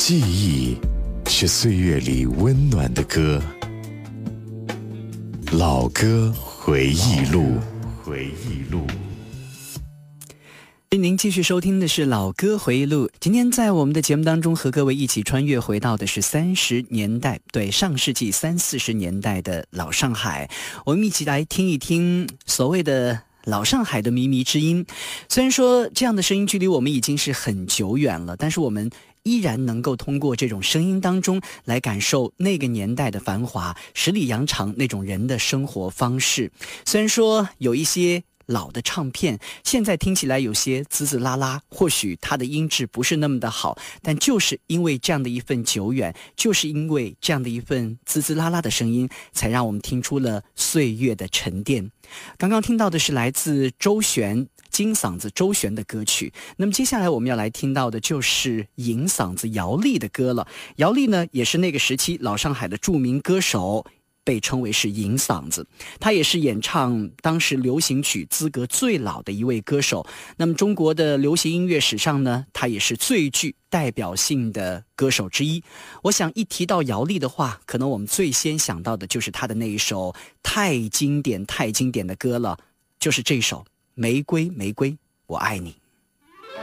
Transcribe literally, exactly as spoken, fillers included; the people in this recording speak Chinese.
记忆是岁月里温暖的歌，老歌回忆录。回忆录。 您继续收听的是老歌回忆录。今天在我们的节目当中和各位一起穿越回到的是三十年代，对，上世纪三四十年代的老上海，我们一起来听一听所谓的老上海的靡靡之音。虽然说这样的声音距离我们已经是很久远了，但是我们依然能够通过这种声音当中来感受那个年代的繁华，十里洋场那种人的生活方式。虽然说有一些老的唱片现在听起来有些滋滋啦啦，或许它的音质不是那么的好，但就是因为这样的一份久远，就是因为这样的一份滋滋啦啦的声音，才让我们听出了岁月的沉淀。刚刚听到的是来自周璇金嗓子周璇的歌曲，那么接下来我们要来听到的就是银嗓子姚丽的歌了。姚丽呢，也是那个时期老上海的著名歌手，被称为是银嗓子，他也是演唱当时流行曲资格最老的一位歌手。那么中国的流行音乐史上呢，他也是最具代表性的歌手之一。我想一提到姚丽的话，可能我们最先想到的就是他的那一首太经典太经典的歌了，就是这首《玫瑰玫瑰我爱你》。